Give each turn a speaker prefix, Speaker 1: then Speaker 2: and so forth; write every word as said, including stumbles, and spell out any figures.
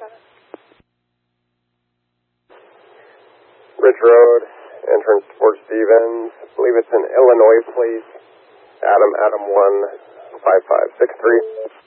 Speaker 1: Ridge Road, entrance towards Stevens. I believe it's an Illinois place. Adam, Adam one, five five six three.